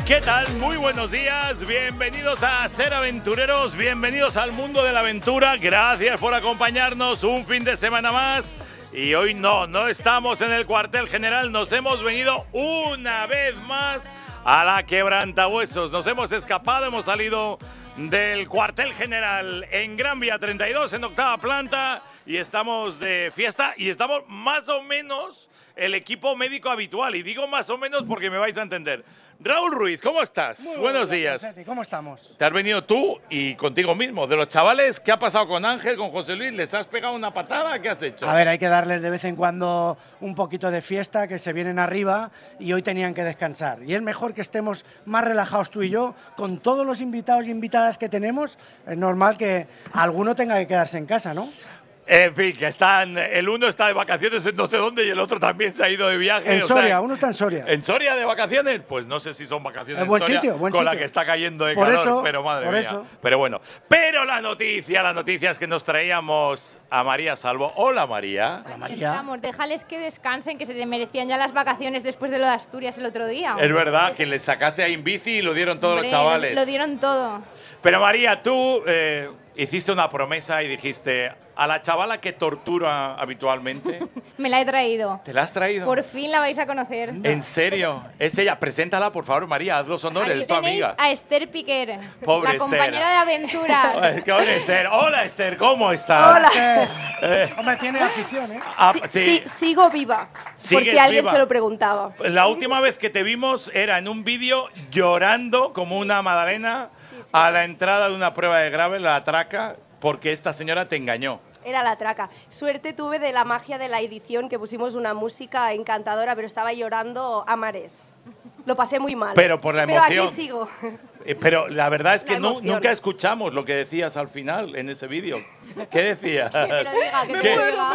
¿Qué tal? Muy buenos días, bienvenidos a Ser Aventureros, bienvenidos al mundo de la aventura, gracias por acompañarnos un fin de semana más. Y hoy no estamos en el cuartel general, nos hemos venido una vez más a la Quebrantahuesos. Nos hemos escapado, hemos salido del cuartel general en Gran Vía 32, en octava planta, y estamos de fiesta y estamos más o menos el equipo médico habitual. Y digo más o menos porque me vais a entender. Raúl Ruiz, ¿cómo estás? Buenos días. Vicente, ¿cómo estamos? Te has venido tú y contigo mismo. De los chavales, ¿qué ha pasado con Ángel, con José Luis? ¿Les has pegado una patada? ¿Qué has hecho? A ver, hay que darles de vez en cuando un poquito de fiesta, que se vienen arriba y hoy tenían que descansar. Y es mejor que estemos más relajados tú y yo, con todos los invitados y invitadas que tenemos. Es normal que alguno tenga que quedarse en casa, ¿no? En fin, que están. El uno está de vacaciones en no sé dónde y el otro también se ha ido de viaje. En Soria, uno está en Soria. ¿En Soria de vacaciones? Pues no sé si son vacaciones buen en Soria, sitio, buen con la sitio. que está cayendo de Por calor, eso, pero madre por mía. eso. Pero bueno. Pero la noticia es que nos traíamos a María Salvo. Hola, María. Hola, Aquí María. estamos, déjales que descansen, que se te merecían ya las vacaciones después de lo de Asturias el otro día. Es verdad que les sacaste ahí en bici y lo dieron todos Hombre, los chavales. Lo dieron todo. Pero María, tú hiciste una promesa y dijiste a la chavala que tortura habitualmente. Me la he traído. ¿Te la has traído? Por fin la vais a conocer. ¿En serio? Es ella. Preséntala, por favor, María. Haz los honores. Aquí Es tu tenéis amiga. a Esther Piquer, Pobre la Esther. compañera de aventuras. ¿Qué onda, Esther? Hola, Esther. ¿Cómo estás? Hola. Hombre, tiene afición, ¿eh? Ah, Sí, sigo viva, por Sigues si alguien viva. se lo preguntaba. La última vez que te vimos era en un vídeo llorando como una magdalena a la entrada de una prueba de gravel, la traca, porque esta señora te engañó. Era la traca. Suerte tuve de la magia de la edición, que pusimos una música encantadora, pero estaba llorando a mares. Lo pasé muy mal. Pero por la emoción. Pero aquí sigo. Pero la verdad es que La emoción. nunca escuchamos lo que decías al final en ese vídeo. ¿Qué decías? Que te lo diga, que te ¿Qué? lo diga.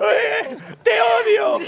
¡Te odio!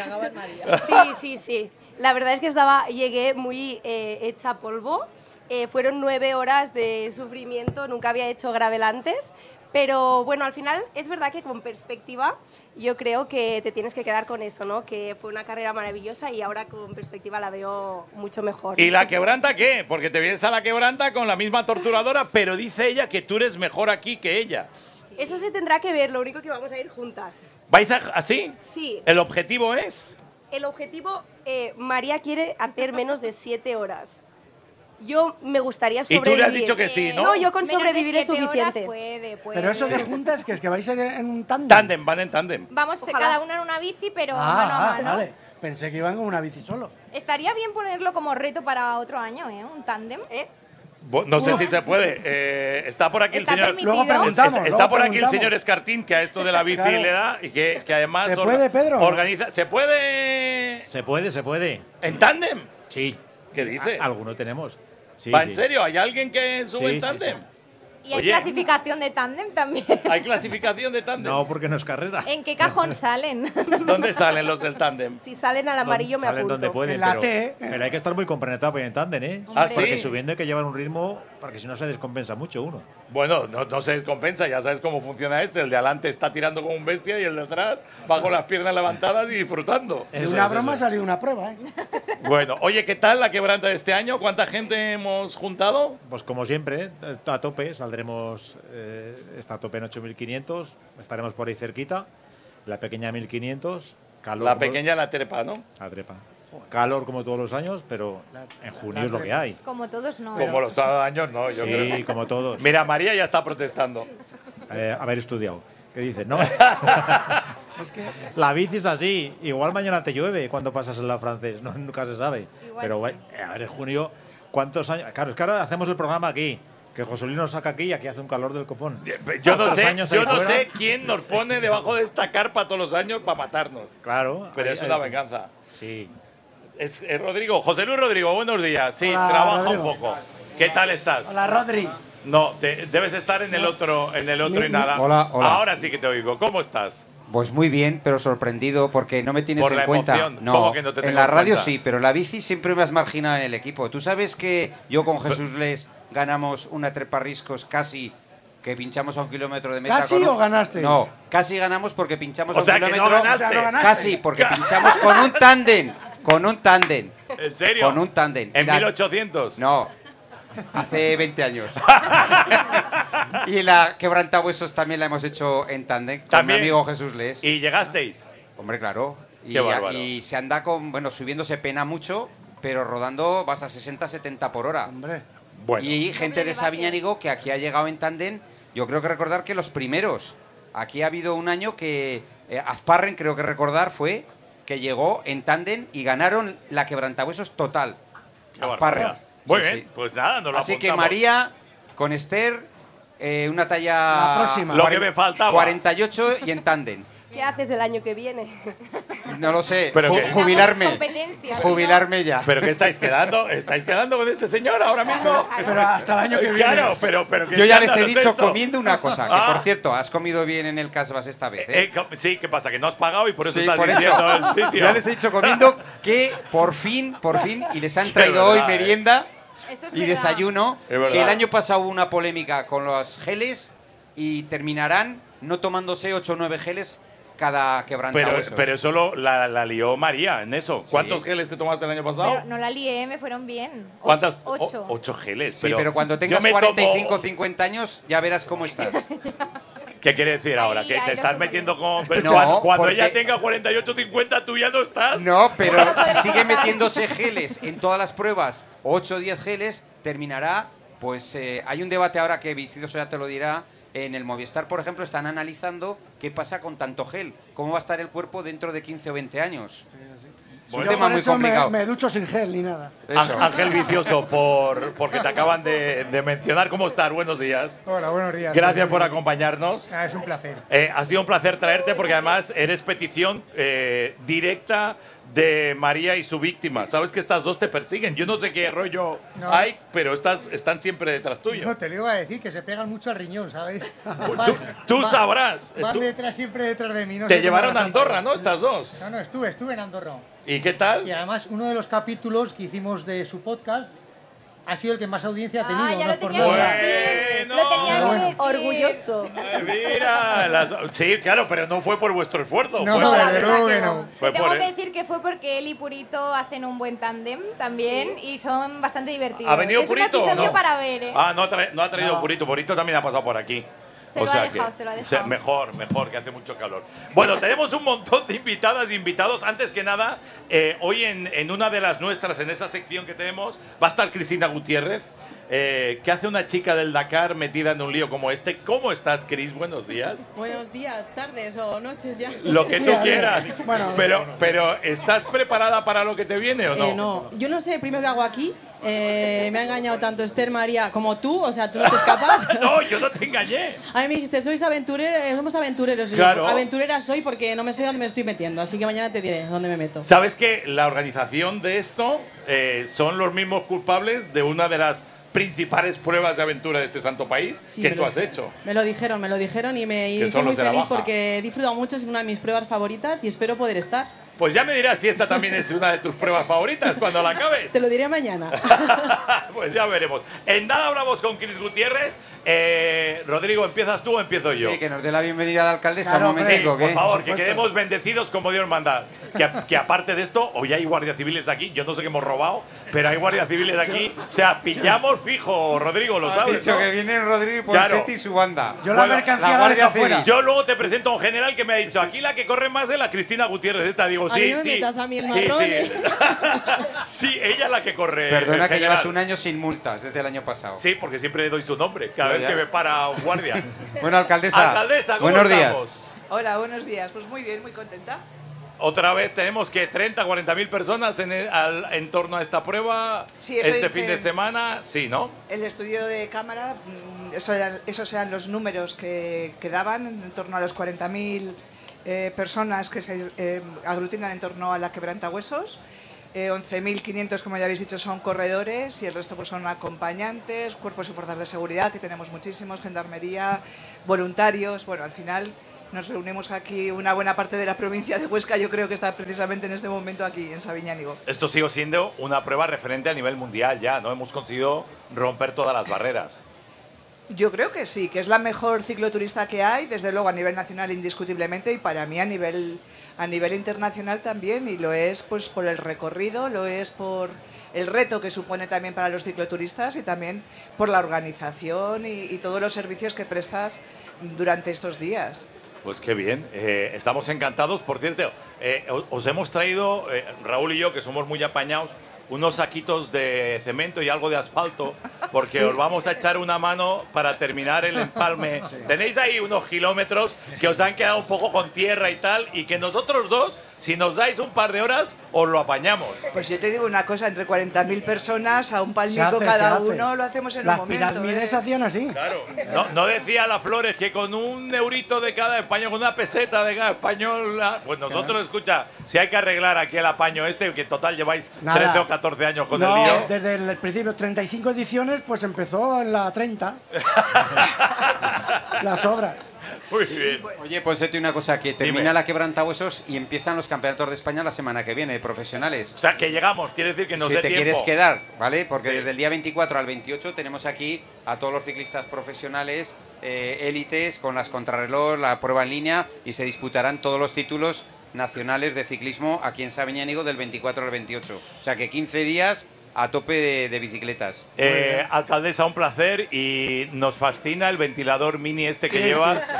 Sí. La verdad es que llegué muy hecha polvo. Fueron 9 horas de sufrimiento, nunca había hecho gravel antes. Pero bueno, al final es verdad que con perspectiva yo creo que te tienes que quedar con eso, ¿no? Que fue una carrera maravillosa y ahora con perspectiva la veo mucho mejor. ¿Y la quebranta qué? Porque te vienes a la quebranta con la misma torturadora, pero dice ella que tú eres mejor aquí que ella. Eso se tendrá que ver, lo único que vamos a ir juntas. ¿Vais así? Sí. ¿El objetivo es? El objetivo, María quiere hacer menos de 7 horas. Yo me gustaría Y tú sobrevivir. le has dicho que sí, ¿no? No, yo con Menos de sobrevivir es 7 horas suficiente. puede. Pero eso de juntas, que es que vais en un tándem. Tándem, van en tándem. Vamos Ojalá. cada una en una bici, pero mano a mano. Vale. Pensé que iban con una bici solo. Estaría bien ponerlo como reto para otro año, ¿eh? Un tándem. No sé si se puede. Está por aquí Está el señor. permitido. Luego preguntamos. Está luego por aquí el preguntamos. señor Escartín, que a esto de la bici Claro. le da y que además ¿Se puede, Pedro? organiza. ¿Se puede Se puede. en tándem? Sí. ¿Qué dice? Alguno tenemos. Sí, ¿Va sí. en serio? ¿Hay alguien que sube Sí, en sí, tándem? sí. Y hay Oye. clasificación de tándem también. ¿Hay clasificación de tándem? No, porque no es carrera. ¿En qué cajón salen? ¿Dónde salen los del tándem? Si salen al amarillo me Salen apunto. donde pueden, En la pero, T, pero hay que estar muy compenetrado para ir en tándem, ¿eh? ¿Ah, sí? Porque subiendo hay que llevar un ritmo, porque si no se descompensa mucho uno. Bueno, no se descompensa, ya sabes cómo funciona este. El de adelante está tirando como un bestia y el de atrás va con las piernas levantadas y disfrutando. De Eso una es, broma ha eso. salido una prueba, ¿eh? Bueno, oye, ¿qué tal la quebranta de este año? ¿Cuánta gente hemos juntado? Pues como siempre, a tope, saldremos, está a tope en 8.500, estaremos por ahí cerquita, la pequeña 1.500, calor. La pequeña la trepa, ¿no? La trepa. Calor como todos los años, pero en junio es lo que hay. Como todos no. Como los años, no, yo Sí, creo. como todos. Mira, María ya está protestando. Haber estudiado. ¿Qué dices? No. La bici es así. Igual mañana te llueve cuando pasas en la francés. No, nunca se sabe. Igual Pero sí. bueno, a ver, en junio, ¿cuántos años? Claro, es que ahora hacemos el programa aquí. Que José Luis nos saca aquí y aquí hace un calor del copón. Yo no ¿Cuántos sé, años ahí fuera? quién nos pone debajo de esta carpa todos los años para matarnos. Claro. Pero ahí- es una ahí- venganza. Sí. Es Rodrigo, José Luis Rodrigo, buenos días. Sí, Hola, trabaja Rodrigo. un poco. ¿Qué tal estás? Hola, Rodri. No, debes estar en el otro y nada. Hola. Ahora sí que te oigo. ¿Cómo estás? Pues muy bien, pero sorprendido porque no me tienes Por en la cuenta. emoción. No, ¿Cómo que no te tengo en la en radio cuenta? sí, pero la bici siempre me has marginado en el equipo. Tú sabes que yo con Jesús Les ganamos una treparriscos casi que pinchamos a 1 kilómetro de meta. ¿Casi con un- o ganaste? No, casi ganamos porque pinchamos O a 1 sea, que no kilómetro. ganaste. O sea, no ganaste. Casi, porque pinchamos con un tándem. con un tándem. ¿En serio? Con un tándem. ¿En Y la- 1800? No, hace 20 años. Y la quebrantahuesos también la hemos hecho en tándem con ¿También? mi amigo Jesús Les. ¿Y llegasteis? Hombre, claro. Qué bárbaro. Y se anda con, bueno, subiendo se pena mucho, pero rodando vas a 60, 70 por hora. Hombre. Bueno, Y gente de Sabiñánigo que aquí ha llegado en tándem, yo creo que recordar que los primeros. Aquí ha habido un año que Azparren, creo que recordar, fue que llegó en tándem y ganaron la quebrantahuesos total. qué Azparren. barbaridad. Muy Sí, bien, sí. pues nada, nos lo Así que apuntamos. María con Esther, una talla... La próxima. Lo que me faltaba. 48 y en tándem. ¿Qué haces el año que viene? No lo sé. Pero que- jubilarme. Competencia, ¿no? Jubilarme ya. ¿Pero qué estáis quedando? ¿Estáis quedando con este señor ahora mismo? Pero hasta el año que viene. Claro, pero que Yo ya les he escándalo es dicho esto. comiendo una cosa, que Ah. por cierto, has comido bien en el Casbas esta vez, ¿eh? Sí, ¿qué pasa? Que no has pagado y por eso Sí, estás por eso. diciendo el sitio. Ya les he dicho comiendo que por fin, y les han Es traído verdad, hoy merienda Esto es y verdad. desayuno, Es verdad. que el año pasado hubo una polémica con los geles y terminarán no tomándose 8 o 9 geles cada quebrantahuesos. Pero eso la lió María en eso. ¿Cuántos geles te tomaste el año pasado? Pero no la lié, me fueron bien. ¿Cuántas? 8. 8 geles. Sí, pero cuando yo tengas me 45 tomo- o 50 años ya verás cómo estás. ¿Qué quiere decir ahora? Ahí, ¿Que ahí te lo estás supo metiendo yo. con...? Pero No, cuando porque- ella tenga 48 50, ¿tú ya no estás? No, pero si sigue metiéndose geles en todas las pruebas, 8 o 10 geles, terminará, pues hay un debate ahora que Vicioso ya te lo dirá, en el Movistar, por ejemplo, están analizando qué pasa con tanto gel, cómo va a estar el cuerpo dentro de 15 o 20 años. Es un Yo tema por muy eso complicado. me ducho sin gel ni nada. Eso. Ángel Vicioso, porque te acaban de mencionar. ¿Cómo estás? Buenos días. Hola, buenos días. Gracias por acompañarnos. Es un placer. Ha sido un placer traerte porque además eres petición directa de María y su víctima. Sabes que estas dos te persiguen. Yo no sé qué rollo No. hay, pero están siempre detrás tuyo. No, te lo iba a decir, que se pegan mucho al riñón, ¿sabes? Pues tú sabrás. Van siempre detrás de mí. No Te sé cómo llevaron a las Andorra, hacen. ¿no? Estas dos. No, estuve en Andorra. ¿Y qué tal? Y además, uno de los capítulos que hicimos de su podcast ha sido el que más audiencia ha tenido. Ah, ya no lo por tenía que nada. decir. Bueno. Lo tenía que Bueno. decir. Orgulloso. Ay, mira, sí, claro, pero no fue por vuestro esfuerzo. No, fue no, por- la desde verdad luego que que no. no. fue Te tengo por que él. decir que fue porque él y Purito hacen un buen tándem también y son bastante divertidos. ¿Ha venido es Purito o un episodio no? para ver, ¿eh? Ah, no ha traído No. Purito. Purito también ha pasado por aquí. Se lo ha dejado, se lo ha dejado. Mejor, que hace mucho calor. Bueno, tenemos un montón de invitadas e invitados. Antes que nada, hoy en una de las nuestras, en esa sección que tenemos, va a estar Cristina Gutiérrez. ¿Qué hace una chica del Dakar metida en un lío como este? ¿Cómo estás, Cris? Buenos días. Buenos días, tardes o noches ya. Lo que tú Sí, quieras. bueno. Pero ¿estás preparada para lo que te viene o no? No, yo no sé primero qué hago aquí. Me ha engañado tanto Esther María como tú, o sea, tú no te escapas. No, yo no te engañé. A mí me dijiste, somos aventureros. Y yo, Claro. aventurera soy porque no me sé dónde me estoy metiendo, así que mañana te diré dónde me meto. ¿Sabes que la organización de esto son los mismos culpables de una de las principales pruebas de aventura de este santo país Sí, que me tú lo has dijeron. hecho? Me lo dijeron y me Que hice son muy los de la feliz baja. porque he disfrutado mucho, es una de mis pruebas favoritas y espero poder estar. Pues ya me dirás si esta también es una de tus pruebas favoritas cuando la acabes. Te lo diré mañana. Pues ya veremos. En nada hablamos con Cris Gutiérrez. Rodrigo, ¿empiezas tú o empiezo yo? Sí, que nos dé la bienvenida a la alcaldesa Claro, un hombre. Sí, momentico, por ¿qué? favor, que supuesto. quedemos bendecidos como Dios manda. Que aparte de esto, hoy hay guardias civiles aquí. Yo no sé qué hemos robado, pero hay guardias civiles aquí. O sea, pillamos fijo, Rodrigo, lo Has sabes. dicho ¿no? que vienen Rodrigo Claro. Ponseti y su banda. Yo la Bueno, mercancía la la Guardia dejo fuera. Civil. Yo luego te presento a un general que me ha dicho, aquí la que corre más es la Cristina Gutiérrez. Esta digo, A sí, mí no me sí. metas a mí el sí, marrón, sí. ¿eh? Sí, ella es la que corre. Perdona el que general. llevas un año sin multas desde el año pasado. Sí, porque siempre le doy su nombre cada Ya, vez ya. que me para un guardia. Bueno, alcaldesa. Alcaldesa, ¿cómo buenos días. estamos? Hola, buenos días. Pues muy bien, muy contenta. Otra vez tenemos que 30, 40 mil personas en torno a esta prueba. Sí, eso este dice- fin de semana, sí, ¿no? El estudio de cámara, esos eran los números que daban, en torno a los 40.000 personas que se aglutinan en torno a la quebrantahuesos. 11.500, como ya habéis dicho, son corredores y el resto pues son acompañantes, cuerpos y fuerzas de seguridad, que tenemos muchísimos, gendarmería, voluntarios. Bueno, al final nos reunimos aquí una buena parte de la provincia de Huesca, yo creo que está precisamente en este momento aquí, en Sabiñánigo. Esto sigue siendo una prueba referente a nivel mundial ya, ¿no? Hemos conseguido romper todas las barreras. Yo creo que sí, que es la mejor cicloturista que hay, desde luego a nivel nacional indiscutiblemente y para mí a nivel internacional también, y lo es pues por el recorrido, lo es por el reto que supone también para los cicloturistas y también por la organización y todos los servicios que prestas durante estos días. Pues qué bien, estamos encantados. Por cierto, os hemos traído, Raúl y yo, que somos muy apañados, unos saquitos de cemento y algo de asfalto, porque Sí. os vamos a echar una mano para terminar el empalme. Tenéis ahí unos kilómetros que os han quedado un poco con tierra y tal, y que nosotros dos, si nos dais un par de horas, os lo apañamos. Pues yo te digo una cosa, entre 40.000 personas a un palmico Se hace, cada se hace. uno lo hacemos en Las un momento. pirámides hacían así. Claro, no decía la Flores que con un eurito de cada español, con una peseta de cada español, pues nosotros, escucha, si hay que arreglar aquí el apaño este, que total lleváis Nada. 13 o 14 años con No, el lío. desde el principio, 35 ediciones, pues empezó en la 30. Las obras. Muy bien. Oye, pues decirte una cosa, que termina la quebrantahuesos y empiezan los campeonatos de España la semana que viene, profesionales. O sea, que llegamos, quiere decir que nos Si dé te tiempo. quieres quedar, ¿vale? Porque Sí. desde el día 24 al 28 tenemos aquí a todos los ciclistas profesionales, élites, con las contrarreloj, la prueba en línea, y se disputarán todos los títulos nacionales de ciclismo aquí en Sabiñánigo del 24 al 28. O sea que 15 días a tope de bicicletas. Alcaldesa, un placer, y nos fascina el ventilador mini este que Sí, llevas sí.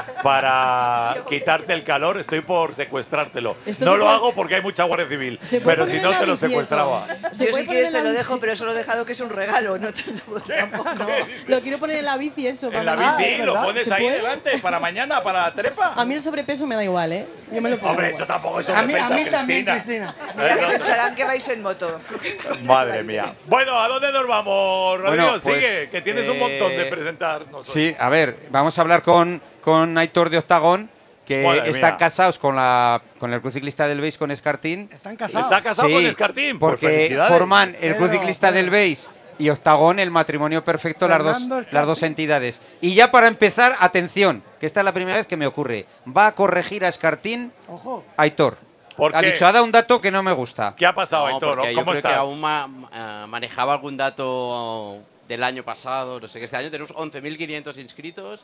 para quitarte el calor. Estoy por secuestrártelo. Esto No se lo puede- hago porque hay mucha Guardia Civil, Se puede pero poner si no en la te lo bici eso. secuestraba. Se Yo puede si poner quieres en te la lo bici. dejo, pero eso lo he dejado que es un regalo, no te tampoco. No. Lo quiero poner en la bici eso. En la para- bici ¿es lo verdad? pones ¿Se ahí puede? delante para mañana, para la trepa. A mí el sobrepeso me da igual, ¿eh? Yo me lo pongo. Hombre, eso tampoco es A mí sobrepeso, también, Cristina. Cristina. Mira, que pensarán que vais en moto. Madre mía. Bueno, ¿a dónde nos vamos, Rodrigo? Bueno, pues, Sigue, que tienes un montón de presentar. nosotros. Sí, a ver, vamos a hablar con Aitor de Octagón, que Madre están mía. casados con el Club Ciclista del Beis, con Escartín. Están casados. ¿Está casado Sí, con Escartín? Pues porque felicidades. forman el Club Pero- Ciclista del Beis y Octagón el matrimonio perfecto, Fernando las Escartín. dos entidades. Y ya para empezar, atención, que esta es la primera vez que me ocurre. Va a corregir a Escartín Ojo. Aitor. ¿Por Ha qué? dicho, ha dado un dato que no me gusta. ¿Qué ha pasado, No, Aitor? porque yo ¿Cómo creo estás? que aún manejaba algún dato del año pasado. No sé, que este año tenemos 11.500 inscritos,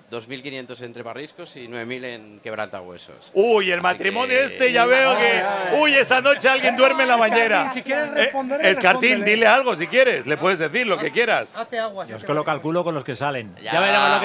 2.500 entre barriscos y 9.000 en quebrantahuesos. Uy, el Así matrimonio que- este, ya veo que... Uy, esta noche alguien duerme en la bañera. Si quieres responder, Escartín, respóndele. dile algo si quieres. Le puedes decir lo que quieras. Hace agua. Yo es que lo calculo con los que salen. Ya. Ya veremos lo que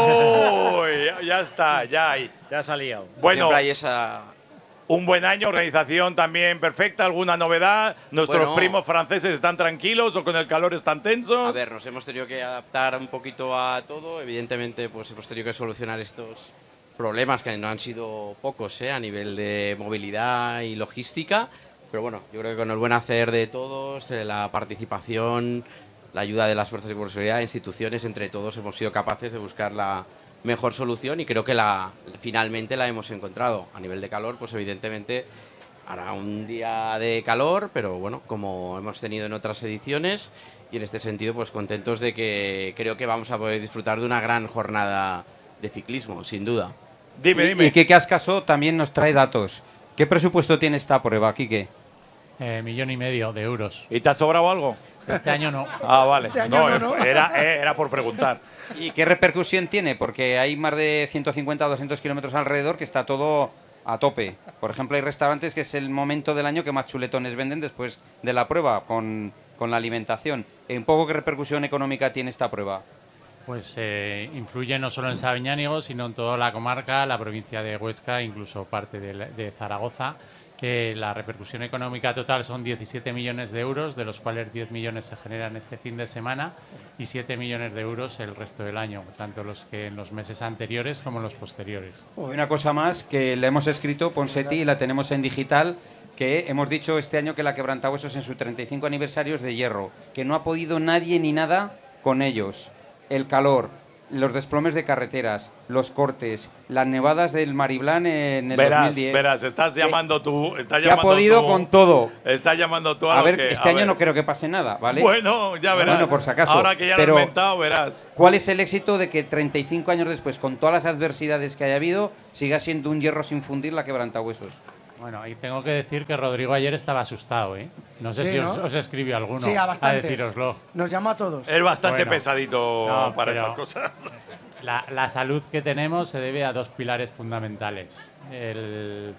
sale. Uy, ya está, ya hay. Ya se ha liado. Bueno, Siempre hay esa... un buen año, organización también perfecta. ¿Alguna novedad? ¿Nuestros Bueno. primos franceses están tranquilos o con el calor están tensos? A ver, nos hemos tenido que adaptar un poquito a todo. Evidentemente, pues hemos tenido que solucionar estos problemas que no han sido pocos, a nivel de movilidad y logística. Pero bueno, yo creo que con el buen hacer de todos, la participación, la ayuda de las fuerzas de seguridad, instituciones, entre todos hemos sido capaces de buscar la mejor solución y creo que finalmente la hemos encontrado. A nivel de calor, pues evidentemente hará un día de calor, pero bueno, como hemos tenido en otras ediciones, y en este sentido, pues contentos de que creo que vamos a poder disfrutar de una gran jornada de ciclismo, sin duda. Dime, dime. Y Quique Ascaso también nos trae datos. ¿Qué presupuesto tiene esta prueba, Quique? 1,5 millones de euros. ¿Y te ha sobrado algo? Este año no. Ah, vale. Este año no. Era por preguntar. ¿Y qué repercusión tiene? Porque hay más de 150 o 200 kilómetros alrededor que está todo a tope. Por ejemplo, hay restaurantes que es el momento del año que más chuletones venden después de la prueba, con la alimentación. ¿Un poco qué repercusión económica tiene esta prueba? Pues influye no solo en Sabiñánigo, sino en toda la comarca, la provincia de Huesca, incluso parte de Zaragoza, que la repercusión económica total son 17 millones de euros, de los cuales 10 millones se generan este fin de semana y 7 millones de euros el resto del año, tanto los que en los meses anteriores como en los posteriores. Y una cosa más, que le hemos escrito, Ponseti, y la tenemos en digital, que hemos dicho este año que la Quebrantahuesos en su 35 aniversario es de hierro, que no ha podido nadie ni nada con ellos. El calor, los desplomes de carreteras, los cortes, las nevadas del Mariblán en el 2010. Verás, estás llamando tú. Estás Que ha llamando podido tú, con todo. Estás llamando tú a, A lo ver, que, este a año ver. no creo que pase nada, ¿vale? Bueno, ya verás. Bueno, por si acaso. Ahora que ya Pero, lo he inventado, verás. ¿cuál es el éxito de que 35 años después, con todas las adversidades que haya habido, siga siendo un hierro sin fundir la Quebrantahuesos? Bueno, y tengo que decir que Rodrigo ayer estaba asustado, ¿eh? No sé Sí, si ¿no? os escribió alguno Sí, a bastantes. decíroslo. Nos llamó a todos. Es bastante Bueno, pesadito no, para pero- estas cosas. La salud que tenemos se debe a dos pilares fundamentales. El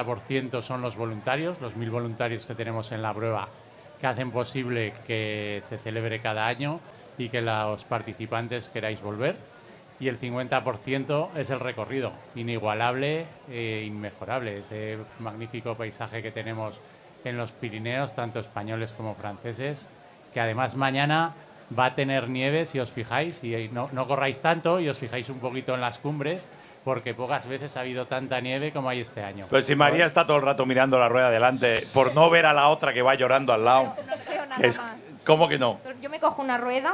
50% son los voluntarios, los 1.000 voluntarios que tenemos en la prueba, que hacen posible que se celebre cada año y que los participantes queráis volver. Y el 50% es el recorrido, inigualable e inmejorable. Ese magnífico paisaje que tenemos en los Pirineos, tanto españoles como franceses, que además mañana va a tener nieve, si os fijáis, y no corráis tanto y os fijáis un poquito en las cumbres, porque pocas veces ha habido tanta nieve como hay este año. Pues si María está todo el rato mirando la rueda delante por no ver a la otra que va llorando al lado. No veo nada Es- más. ¿Cómo que no? Yo me cojo una rueda,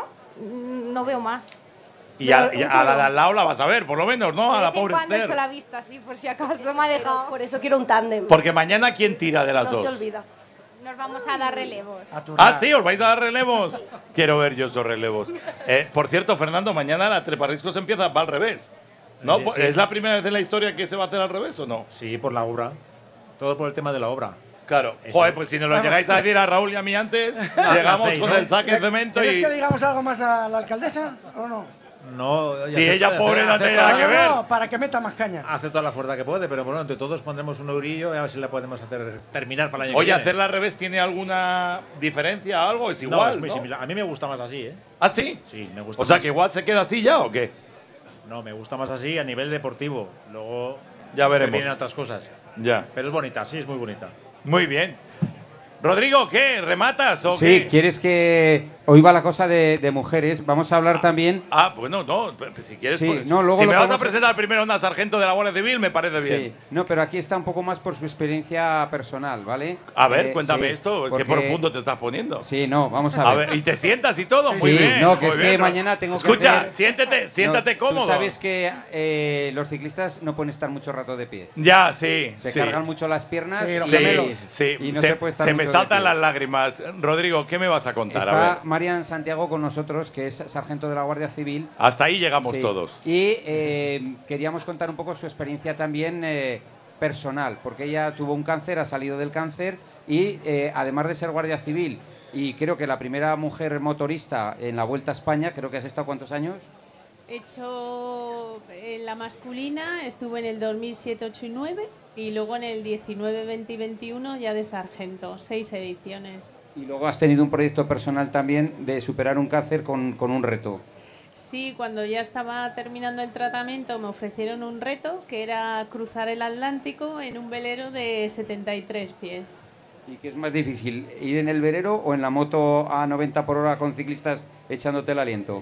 no veo más. Y a la de al lado la vas a ver, por lo menos, ¿no? A De la vez en pobre cuando echo Esther. la vista, sí, por si acaso me ha dejado. Por eso quiero un tándem. Porque mañana, ¿quién tira de las No dos? se olvida. Nos vamos a dar relevos. Ah, sí, os vais a dar relevos. Quiero ver yo esos relevos. Por cierto, Fernando, mañana la Treparriscos empieza, va al revés. ¿No? Sí. ¿Es la primera vez en la historia que se va a hacer al revés o no? Sí, por la obra. Todo por el tema de la obra. Claro. Eso. Joder, pues si nos lo llegáis a decir a Raúl y a mí antes, La llegamos hacéis, con ¿no? el saque de cemento ¿Quieres y... que digamos algo más a la alcaldesa o no? No, Si ella pobre no tiene nada que ver. No, para que meta más caña. Hace toda la fuerza que puede, pero bueno, entre todos pondremos un eurillo y a ver si la podemos hacer terminar para el año Oye, que viene. ¿hacerla al revés tiene alguna diferencia? ¿Algo? ¿Es igual? No, es muy ¿no? similar. A mí me gusta más así, ¿eh? ¿Ah, sí? Sí, me gusta O sea, más. que igual se queda así ya o qué? No, me gusta más así a nivel deportivo. Luego Ya veremos. vienen otras cosas. Ya. Pero es bonita, sí, es muy bonita. Muy bien. Rodrigo, ¿qué? ¿Rematas o Sí, qué? ¿quieres que hoy va la cosa de mujeres? Vamos a hablar también. Ah, bueno, no, si quieres, Sí, pues, no, luego si lo me vas a podemos- presentar primero a una sargento de la Guardia Civil, me parece bien. Sí, no, pero aquí está un poco más por su experiencia personal, ¿vale? A ver, cuéntame sí, esto, porque- qué profundo te estás poniendo. Sí, no, vamos a ver. A ver, y te sientas y todo, Sí, muy sí, bien. no, que muy es bien, que ¿no? mañana tengo que Escucha, hacer- siéntate No, cómodo. Tú sabes que los ciclistas no pueden estar mucho rato de pie. Ya, sí. Se sí. cargan mucho las piernas Sí, los y, gemelos. Sí, y no se, puede estar se me mucho de saltan pie. las lágrimas. Rodrigo, ¿qué me vas a contar? A Está ver. Marian Santiago con nosotros, que es sargento de la Guardia Civil. Hasta ahí llegamos Sí. todos. Y queríamos contar un poco su experiencia también personal, porque ella tuvo un cáncer, ha salido del cáncer y además de ser Guardia Civil y creo que la primera mujer motorista en la Vuelta a España, creo que has estado ¿cuántos años? He hecho la masculina, estuve en el 2007, 8 y 9 y luego en el 19, 20 y 21 ya de sargento, 6 ediciones. Y luego has tenido un proyecto personal también de superar un cáncer con un reto. Sí, cuando ya estaba terminando el tratamiento me ofrecieron un reto que era cruzar el Atlántico en un velero de 73 pies. ¿Y qué es más difícil, ir en el velero o en la moto a 90 por hora con ciclistas echándote el aliento?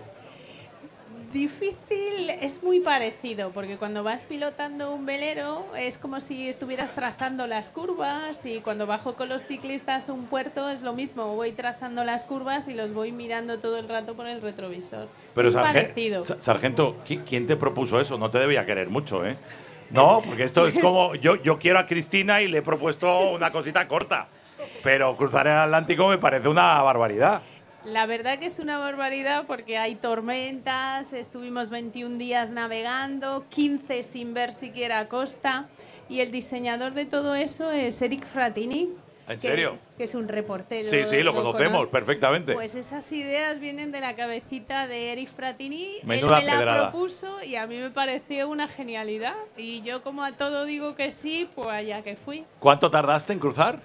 Difícil, es muy parecido, porque cuando vas pilotando un velero es como si estuvieras trazando las curvas y cuando bajo con los ciclistas a un puerto es lo mismo, voy trazando las curvas y los voy mirando todo el rato por el retrovisor. Pero es parecido. sargento, ¿quién te propuso eso? No te debía querer mucho, ¿eh? No, porque esto es como, yo quiero a Cristina y le he propuesto una cosita corta, pero cruzar el Atlántico me parece una barbaridad. La verdad que es una barbaridad porque hay tormentas, estuvimos 21 días navegando, 15 sin ver siquiera costa y el diseñador de todo eso es Eric Frattini. ¿En serio? Que es un reportero. Sí, lo conocemos perfectamente. Pues esas ideas vienen de la cabecita de Eric Frattini. Menuda Él me la pedrada. propuso y a mí me pareció una genialidad. Y yo como a todo digo que sí, pues allá que fui. ¿Cuánto tardaste en cruzar?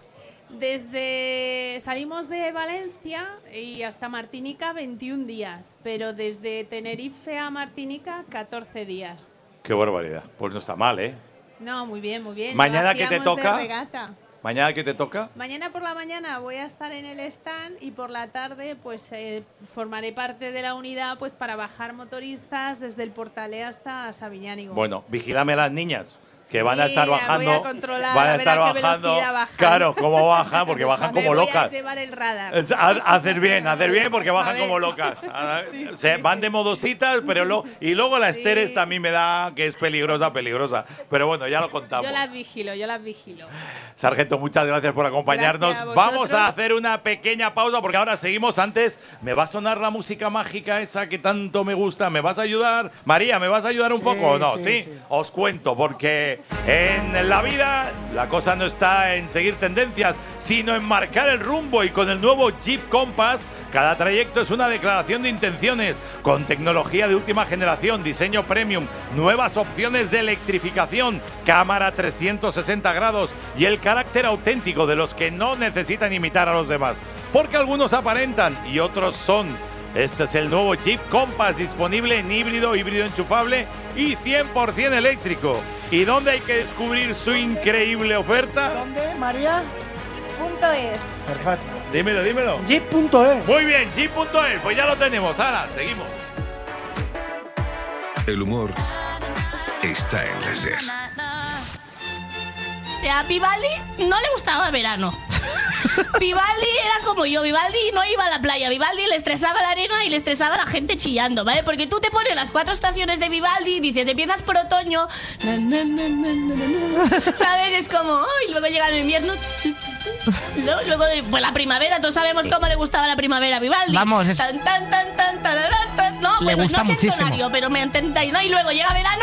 Salimos de Valencia y hasta Martinica 21 días, pero desde Tenerife a Martinica 14 días. Qué barbaridad. Pues no está mal, ¿eh? No, muy bien, muy bien. ¿Mañana Lo qué te hacíamos de toca? regata. ¿Mañana qué te toca? Mañana por la mañana voy a estar en el stand y por la tarde pues formaré parte de la unidad pues para bajar motoristas desde el Portalé hasta Sabiñánigo. Bueno, vigílame a las niñas, que van a Sí, estar voy a bajando. controlar, van a a ver estar a qué bajando. velocidad bajan. Claro, cómo bajan, porque bajan Me como voy locas. a llevar el radar. Hacer bien porque bajan ver. como locas. Van de modositas, pero y luego la Esther esta a mí me da que es peligrosa. Pero bueno, ya lo contamos. Yo las vigilo. Sargento, muchas gracias por acompañarnos. Gracias a Vamos vosotros. a hacer una pequeña pausa porque ahora seguimos. Antes, ¿me va a sonar la música mágica esa que tanto me gusta? ¿Me vas a ayudar? María, ¿me vas a ayudar un poco o no? ¿Sí? Os cuento, porque porque en la vida la cosa no está en seguir tendencias, sino en marcar el rumbo, y con el nuevo Jeep Compass cada trayecto es una declaración de intenciones, con tecnología de última generación, diseño premium, nuevas opciones de electrificación, cámara 360 grados y el carácter auténtico de los que no necesitan imitar a los demás, porque algunos aparentan y otros son. Este es el nuevo Jeep Compass, disponible en híbrido enchufable y 100% eléctrico. ¿Y dónde hay que descubrir su increíble oferta? ¿Dónde, María? Jeep.es. Perfecto. Dímelo. Jeep.es. Muy bien, Jeep.es, pues ya lo tenemos. Ahora, seguimos. El humor está en la SER. O sea, a Vivaldi no le gustaba el verano. Vivaldi era como yo, Vivaldi no iba a la playa, Vivaldi le estresaba la arena y le estresaba la gente chillando, ¿vale? Porque tú te pones las 4 estaciones de Vivaldi y dices, empiezas por otoño, ¿sabes? Es como, y luego llega el invierno, luego pues la primavera, todos sabemos cómo le gustaba la primavera a Vivaldi. Vamos, es... tan, no, le bueno, gusta no sé muchísimo. entonario, pero me entendáis, ¿no? Y luego llega verano...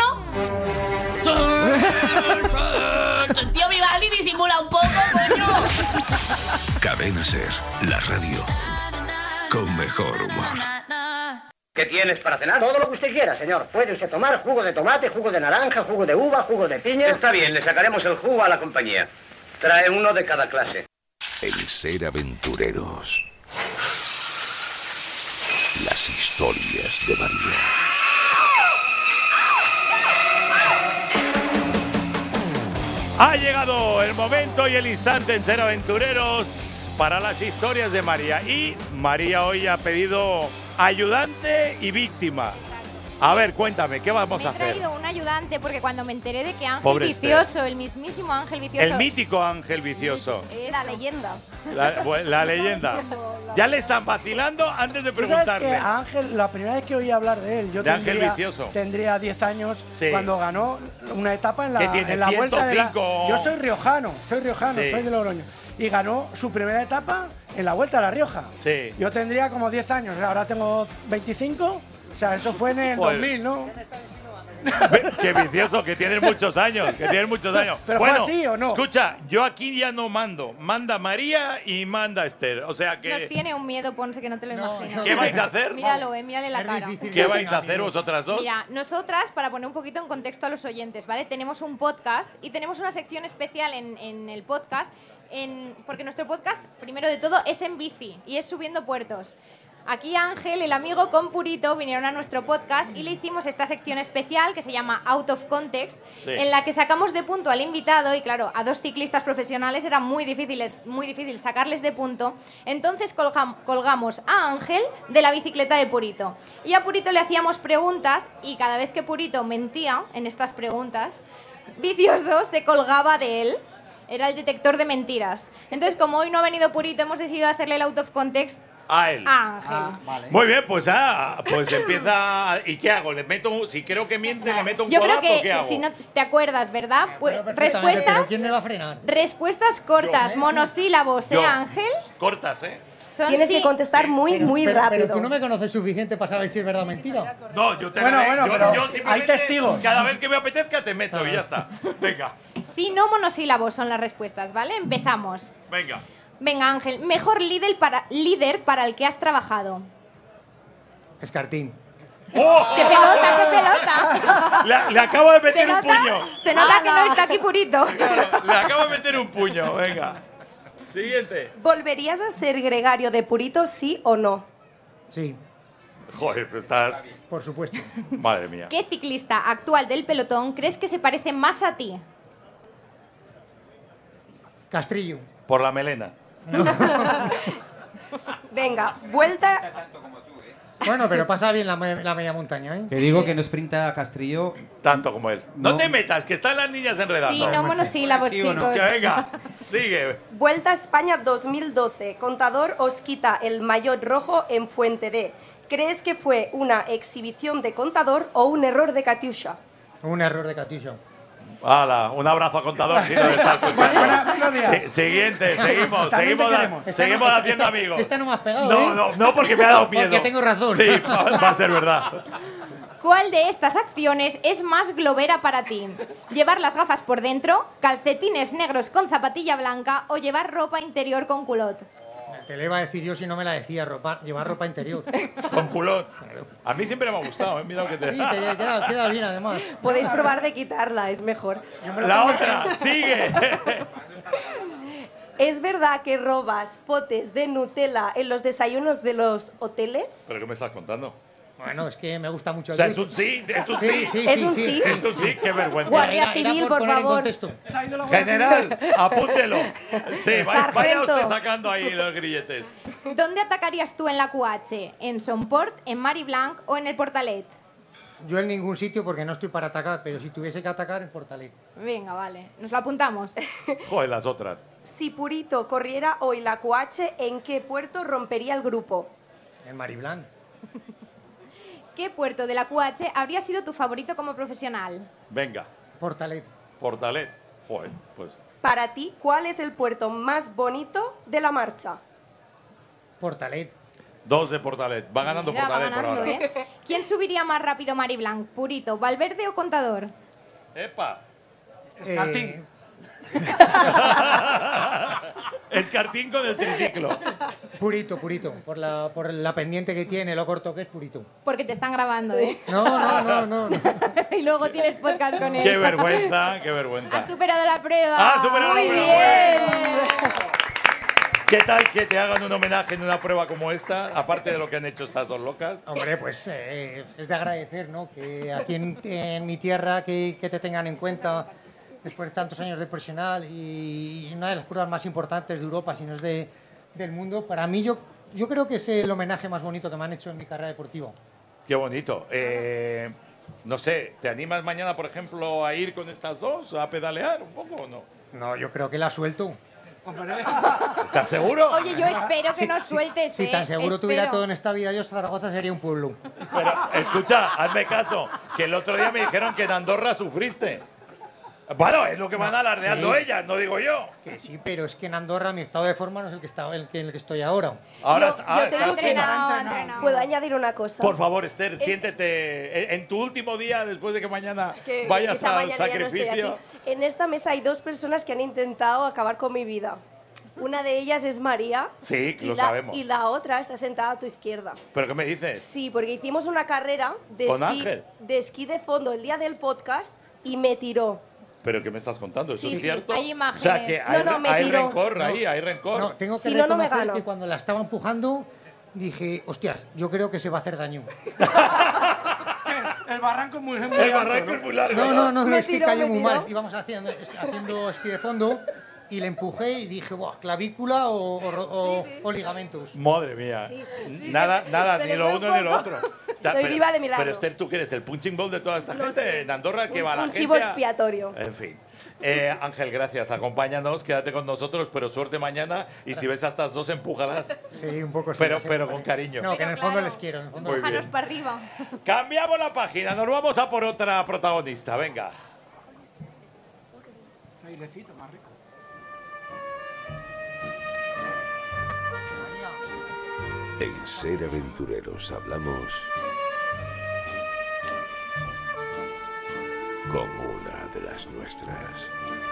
Tío, Vivaldi disimula un poco, coño. Cadena SER, la radio con mejor humor. ¿Qué tienes para cenar? Todo lo que usted quiera, señor. Puede usted tomar jugo de tomate, jugo de naranja, jugo de uva, jugo de piña. Está bien, le sacaremos el jugo a la compañía. Trae uno de cada clase. En SER Aventureros, las historias de María. Ha llegado el momento y el instante en SER Aventureros para las historias de María. Y María hoy ha pedido ayudante y víctima. A ver, cuéntame, ¿qué vamos a Me he hacer? traído un ayudante porque cuando me enteré de que Ángel Pobre Vicioso, el mismísimo Ángel Vicioso... El mítico Ángel Vicioso. Es la leyenda. La leyenda. Ya le están vacilando antes de ¿Tú sabes preguntarle. que a Ángel, la primera vez que oí hablar de él, yo De Ángel Vicioso. tendría 10 años Sí. cuando ganó una etapa en Que tiene la vuelta de la... 105. Yo soy riojano, Sí. soy de Logroño. Y ganó su primera etapa en la Vuelta a La Rioja. Sí. Yo tendría como 10 años, ahora tengo 25. O sea, eso fue en el Joder. 2000, ¿no? Qué vicioso, que tienes muchos años, ¿Pero bueno, fue así o no? Escucha, yo aquí ya no mando. Manda María y manda Esther. O sea que... Nos tiene un miedo, Ponce, que no te lo imaginas. ¿Qué vais a hacer? Míralo, mírale la cara. ¿Qué vais a hacer vosotras dos? Mira, nosotras, para poner un poquito en contexto a los oyentes, ¿vale? Tenemos un podcast y tenemos una sección especial en el podcast, porque nuestro podcast, primero de todo, es en bici y es subiendo puertos. Aquí Ángel, el amigo con Purito, vinieron a nuestro podcast y le hicimos esta sección especial que se llama Out of Context, Sí. en la que sacamos de punto al invitado y claro, a 2 ciclistas profesionales era muy difícil sacarles de punto. Entonces colgamos a Ángel de la bicicleta de Purito y a Purito le hacíamos preguntas y cada vez que Purito mentía en estas preguntas, Vicioso se colgaba de él. Era el detector de mentiras. Entonces, como hoy no ha venido Purito, hemos decidido hacerle el Out of Context A él. a Ángel. Muy bien, pues empieza. ¿Y qué hago? ¿Le meto, si creo que miente, le meto un Yo creo codazo o qué que hago? si no te acuerdas, ¿verdad? Pues, Perfectamente, pero ¿quién me va a frenar? respuestas cortas, Yo. monosílabos, Yo. Ángel? Cortas, ¿eh? Tienes que contestar muy rápido. Pero tú no me conoces suficiente para saber si es verdad o mentira. No, yo te Bueno, veré. bueno, yo, pero yo simplemente, hay testigos. Cada vez que me apetezca te meto y ya está. Venga, Sí, no monosílabos son las respuestas, ¿vale? Empezamos. venga. Venga, Ángel, mejor líder para el que has trabajado. Escartín. ¡Oh! ¡Qué pelota, qué pelota! Le acabo de meter ¿Se un nota? puño. Se nota que no está aquí Purito. Claro, le acabo de meter un puño. Venga. Siguiente. ¿Volverías a ser gregario de Purito, sí o no? Sí, Joder, pero estás. por supuesto. Madre mía. ¿Qué ciclista actual del pelotón crees que se parece más a ti? Castrillo. Por la melena. Venga, vuelta. Bueno, pero pasa bien la media montaña, ¿eh? Que digo que no sprinta a Castrillo. Tanto como él. No, No. te metas, que están las niñas enredando. Sí, no monosílabos, ¿Sí o no? chicos. Que venga, sigue. Vuelta a España 2012. Contador os quita el maillot rojo en Fuente D. ¿Crees que fue una exhibición de Contador o un error de Katiusha? Un error de Katusha. Hala, un abrazo a Contador si nos está escuchando. Buenos días. Siguiente, seguimos, También te queremos. seguimos haciendo amigos. Esta no me has pegado, ¿eh? No, porque me ha dado miedo. Porque tengo razón. Sí, va a ser verdad. ¿Cuál de estas acciones es más globera para ti? ¿Llevar las gafas por dentro, calcetines negros con zapatilla blanca o llevar ropa interior con culot? Te le iba a decir yo si no me la decía, llevar ropa interior. Con culot. A mí siempre me ha gustado, mira lo que te... Sí, queda bien además. Podéis probar de quitarla, es mejor. La otra, sigue. ¿Es verdad que robas potes de Nutella en los desayunos de los hoteles? ¿Pero qué me estás contando? Bueno, es que me gusta mucho O el sea, dulce. es un sí, es un Sí, sí. sí, ¿Es un sí? Es un sí, qué vergüenza. Guardia Civil, por poner en favor. contexto. General, apúntelo. Sí, vaya Sargento. usted sacando ahí los grilletes. ¿Dónde atacarías tú en la QH? ¿En Somport, en Mariblanc o en el Portalet? Yo en ningún sitio porque no estoy para atacar, pero si tuviese que atacar, en Portalet. Venga, vale. Nos lo apuntamos. Joder, las otras. Si Purito corriera hoy la QH, ¿en qué puerto rompería el grupo? En Mariblanc. ¿Qué puerto de la QH habría sido tu favorito como profesional? Venga, Portalet. Portalet. Joder, pues... Para ti, ¿cuál es el puerto más bonito de la marcha? Portalet. 2 de Portalet. Va ganando Mira, va Portalet ganando, por ahora. ¿eh? ¿Quién subiría más rápido Mariblanc? ¿Purito, Valverde o Contador? ¡Epa! Escartín. Escartín con el triciclo. Purito. Por la pendiente que tiene, lo corto que es Purito. Porque te están grabando, ¿eh? No. Y luego tienes podcast con él. ¡Qué vergüenza, qué vergüenza! Has superado la prueba. ¡Has superado la Muy prueba! bien. ¿Qué tal que te hagan un homenaje en una prueba como esta, aparte de lo que han hecho estas dos locas? Hombre, pues es de agradecer, ¿no? Que aquí en mi tierra que te tengan en cuenta después de tantos años de profesional y una de las pruebas más importantes de Europa, si no es del mundo. Para mí, yo creo que es el homenaje más bonito que me han hecho en mi carrera deportiva. Qué bonito. No sé, ¿te animas mañana, por ejemplo, a ir con estas dos, a pedalear un poco o no? No, yo creo que la suelto. ¿Estás seguro? Oye, yo espero que nos sueltes, Si tan seguro Espero. tuviera todo en esta vida, yo Zaragoza sería un pueblo. Pero, escucha, hazme caso, que el otro día me dijeron que en Andorra sufriste. Bueno, es lo que van alardeando Sí. ellas, no digo yo. Que sí, pero es que en Andorra mi estado de forma no es el que estoy ahora. Ahora Yo tengo estás entrenado. ¿Puedo añadir una cosa? Por favor, Esther, siéntete en tu último día después de que mañana Que vayas quizá al mañana ya no estoy sacrificio. aquí. En esta mesa hay 2 personas que han intentado acabar con mi vida. Una de ellas es María. Sí, y lo la, sabemos. Y la otra está sentada a tu izquierda. ¿Pero qué me dices? Sí, porque hicimos una carrera ¿Con Ángel? de esquí de fondo el día del podcast y me tiró. ¿Pero qué me estás contando? ¿Eso Sí, es sí, cierto? hay imágenes. O sea, que hay, No, me hay tiró. rencor No. ahí, hay rencor. No, tengo que Si no, no me reconocer gano. que cuando la estaba empujando dije, hostias, yo creo que se va a hacer daño. El barranco es muy El alto, barranco ¿no? es muy largo. No, Me es que tiró, cayó me muy tiró. mal. Íbamos haciendo esquí de fondo y le empujé y dije, buah, clavícula o ligamentos. Madre mía. Sí, sí. Nada, Se ni le lo fue un uno ni lo poco. otro. Estoy viva de milagro. Pero Esther, ¿tú qué eres? ¿El punching ball de toda esta No gente sé. en Andorra que va la Un gente? chivo expiatorio. En fin. Ángel, gracias. Acompáñanos, quédate con nosotros, pero suerte mañana. Y si ves a estas dos, empújalas. Sí, un poco sí, Pero, sí, pero vale. con cariño. No, que en el Pero fondo claro. les quiero. En el fondo Muy les Bájanos bien. para arriba. Cambiamos la página, nos vamos a por otra protagonista. Venga. Airecito más rico. En Ser Aventureros hablamos con una de las nuestras.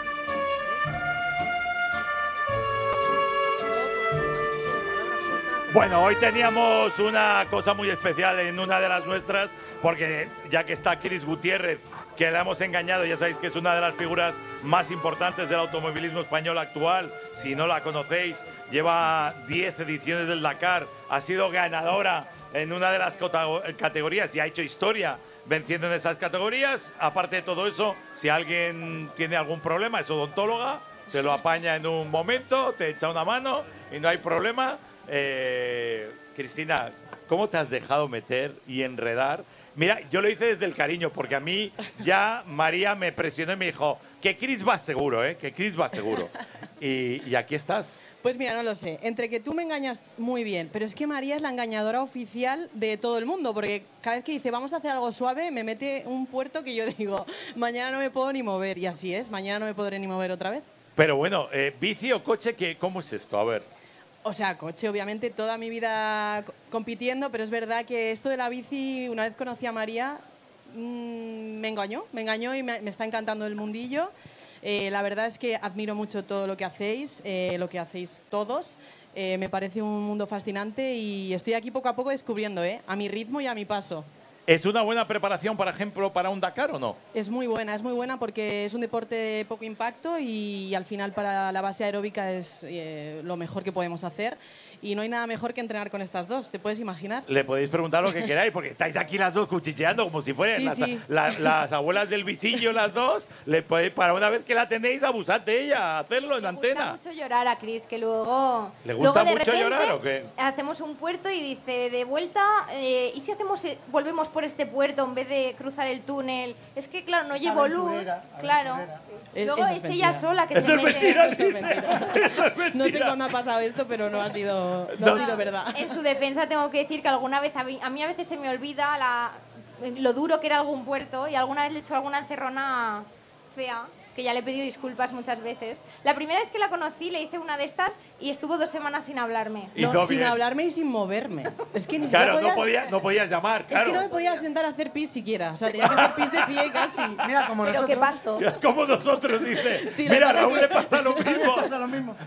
Bueno, hoy teníamos una cosa muy especial en una de las nuestras, porque ya que está Chris Gutiérrez, que la hemos engañado, ya sabéis que es una de las figuras más importantes del automovilismo español actual. Si no la conocéis, lleva 10 ediciones del Dakar, ha sido ganadora en una de las categorías y ha hecho historia venciendo en esas categorías. Aparte de todo eso, si alguien tiene algún problema, es odontóloga, te lo apaña en un momento, te echa una mano y no hay problema. Cristina, ¿cómo te has dejado meter y enredar? Mira, yo lo hice desde el cariño, porque a mí ya María me presionó y me dijo que Cris va seguro, que Cris va seguro. Y aquí estás. Pues mira, no lo sé. Entre que tú me engañas muy bien, pero es que María es la engañadora oficial de todo el mundo, porque cada vez que dice vamos a hacer algo suave, me mete un puerto que yo digo, mañana no me puedo ni mover. Y así es, mañana no me podré ni mover otra vez. Pero bueno, bici o coche, ¿cómo es esto? A ver. O sea, coche, obviamente, toda mi vida compitiendo, pero es verdad que esto de la bici, una vez conocí a María, me engañó y me está encantando el mundillo. La verdad es que admiro mucho todo lo que hacéis todos. Me parece un mundo fascinante y estoy aquí poco a poco descubriendo, a mi ritmo y a mi paso. ¿Es una buena preparación, por ejemplo, para un Dakar o no? Es muy buena porque es un deporte de poco impacto y al final para la base aeróbica es lo mejor que podemos hacer. Y no hay nada mejor que entrenar con estas dos, ¿te puedes imaginar? Le podéis preguntar lo que queráis, porque estáis aquí las dos cuchicheando como si fueran Sí, las abuelas del visillo, las dos. Le podéis, para una vez que la tenéis, abusad de ella, hacerlo en antena. Le gusta mucho llorar a Cris, que luego... ¿Le gusta luego de mucho repente llorar o qué? Hacemos un puerto y dice, de vuelta, ¿y si volvemos por este puerto en vez de cruzar el túnel? Es que, claro, no llevo luz. Claro. Luego es ella sola que se mete... Eso es mentira. No sé cuándo ha pasado esto, pero no ha sido verdad. En su defensa tengo que decir que alguna vez, a mí a veces se me olvida lo duro que era algún puerto y alguna vez le he hecho alguna encerrona fea, que ya le he pedido disculpas muchas veces. La primera vez que la conocí le hice una de estas y estuvo 2 semanas sin hablarme. Sin hablarme y sin moverme. Es que ni siquiera no podías llamar, claro. Es que no me podía sentar a hacer pis siquiera. O sea, tenía que hacer pis de pie casi. Mira, como ¿Pero nosotros. qué pasó? Como nosotros, dice. Sí, Mira, a le Raúl le pasa lo mismo. Pasa lo mismo.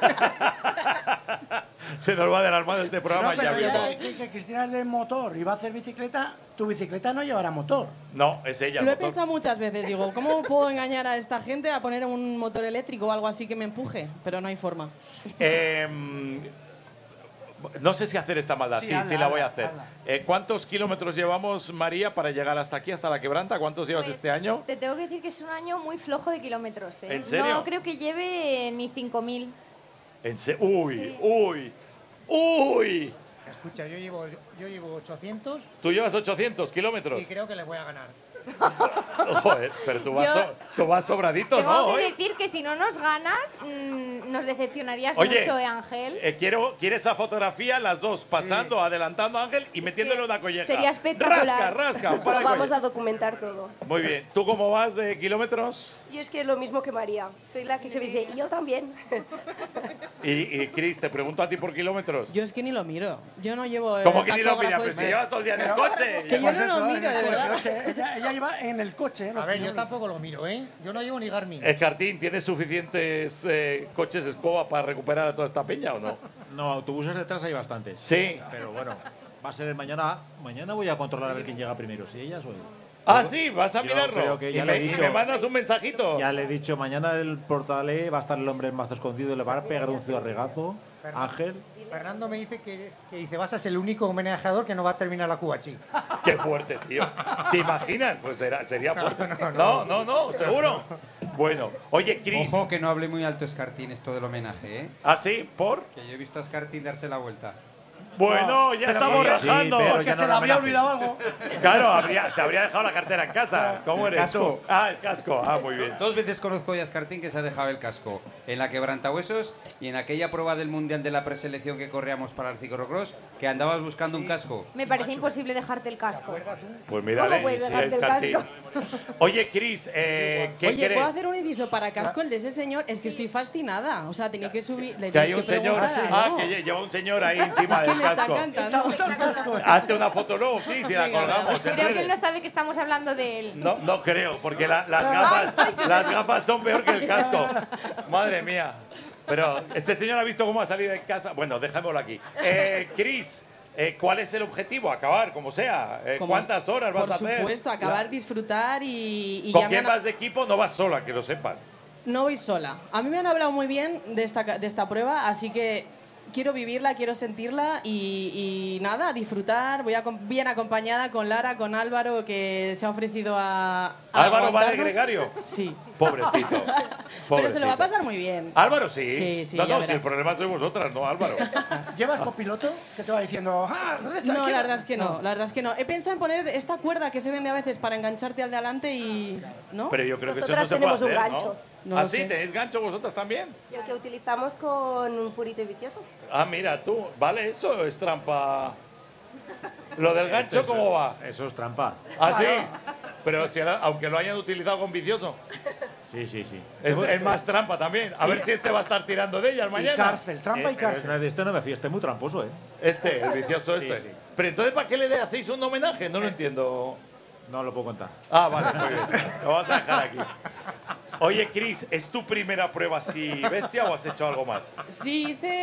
Se nos va de las manos este programa No, ya pero mismo. que Cristina es de motor y va a hacer bicicleta, tu bicicleta no llevará motor. No, es ella. el Lo he motor. pensado muchas veces. Digo, ¿cómo puedo engañar a esta gente a poner un motor eléctrico o algo así que me empuje? Pero no hay forma. No sé si hacer esta maldad. Sí, hazla, la voy a hazla, hacer. hazla. ¿Cuántos kilómetros llevamos, María, para llegar hasta aquí, hasta la Quebranta? ¿Cuántos llevas Pues, este año? Te tengo que decir que es un año muy flojo de kilómetros. ¿En serio? No creo que lleve ni 5.000. ¡Uy! Escucha, yo llevo 800 Tú llevas 800 kilómetros. y creo que le voy a ganar. Joder, pero tú vas sobradito, Tengo ¿no? que decir que si no nos ganas, nos decepcionarías Oye, mucho, Ángel. ¿Quieres esa fotografía, las dos pasando, adelantando a Ángel y metiéndole una colleja? sería espectacular. Rasca, un Lo par de vamos collejas. a documentar todo. Muy bien. ¿Tú cómo vas de kilómetros? Yo es que lo mismo que María. Soy la que se dice, y yo también. Y Cris, te pregunto a ti por kilómetros. Yo es que ni lo miro. Yo no llevo ¿Cómo que ni lo tacógrafo mira? Pues ese. si llevas todo el día en el coche. Que yo no lo miro, de verdad. Ella lleva en el coche. A ver, yo tampoco lo miro, ¿eh? Yo no llevo ni Garmin. Escartín, ¿tienes suficientes coches escoba para recuperar a toda esta peña o no? No, autobuses detrás hay bastantes. Sí. Pero bueno, va a ser el mañana. Mañana voy a controlar a ver quién llega primero, si ellas o él. Ah, sí, vas a Yo mirarlo. creo que ya y le he me dicho. mandas un mensajito. Ya le he dicho, mañana el portalé va a estar el hombre en mazo escondido, le va a pegar un cigarregazo. Ángel. Fernando me dice que dice, vas a ser el único homenajeador que no va a terminar la Cubachi. Qué fuerte, tío. ¿Te imaginas? Pues sería fuerte. No, seguro. Bueno, oye, Cris. Ojo que no hable muy alto Escartín esto del homenaje, ¿eh? ¿Ah, sí? ¿Por? Que yo he visto a Escartín darse la vuelta. Bueno, ya estamos rajando. Porque se le había olvidado algo. Claro, se habría dejado la cartera en casa. ¿Cómo El eres casco. tú? Ah, el casco. Ah, muy bien. 2 veces conozco ya a Escartín que se ha dejado el casco. En la Quebrantahuesos y en aquella prueba del Mundial de la preselección que corríamos para el ciclocross, que andabas buscando un casco. Me parece imposible dejarte el casco. Pues mírale, ¿Cómo puedes sí, dejarte el Escartín. casco? Oye, Cris, ¿qué Oye, quieres? ¿puedo hacer un inciso para casco el de ese señor? Es que estoy fascinada. O sea, tenía que subir. Le Si hay tienes un que señor, preguntar, ¿no? que lleva un señor ahí encima Es que del le está casco. cantando. Hazte una foto luego, Cris, y la Venga, colgamos. en Creo que él redes. no sabe que estamos hablando de él. No creo, porque las gafas son peor que el casco. Madre mía. Pero este señor ha visto cómo ha salido de casa. Bueno, dejémoslo aquí. Cris, ¿cuál es el objetivo? Acabar, como sea. ¿Cuántas horas vas a hacer? Por supuesto, acabar, disfrutar y ¿Con ya quién me han- vas de equipo? No vas sola, que lo sepan. No voy sola. A mí me han hablado muy bien de esta prueba, así que quiero vivirla, quiero sentirla y nada, a disfrutar. Voy bien acompañada con Lara, con Álvaro, que se ha ofrecido a ¿Álvaro Vale aguantarnos. Gregario? Sí. Pobrecito. Pero se lo va a Pobrecito. pasar muy bien. Álvaro sí. Sí, No, ya si verás. el problema sois vosotras, no Álvaro. ¿Llevas copiloto? Que te va diciendo, ¿dónde está? No, la verdad es que no, la verdad es que no. He pensado en poner esta cuerda que se vende a veces para engancharte al de adelante y... ¿no? Pero yo creo que eso no Nosotras se puede tenemos un hacer, gancho. ¿no? No ¿Ah, lo sí? sé. ¿Tenéis gancho vosotras también? El que utilizamos con un purito y vicioso. Ah, mira tú. Vale, eso es trampa. ¿Lo del gancho cómo va? Eso es trampa. ¿Ah, sí? Pero si aunque lo hayan utilizado con vicioso. Sí. Es más trampa también. A ver si este va a estar tirando de ellas Y mañana. cárcel, trampa y cárcel. De este no me fío, este es muy tramposo, ¿eh? El vicioso Sí, este. sí. Pero entonces, ¿para qué le hacéis un homenaje? No lo entiendo. No lo puedo contar. Ah, vale, muy bien. Lo vamos a dejar aquí. Oye, Cris, ¿es tu primera prueba así bestia o has hecho algo más? Sí, hice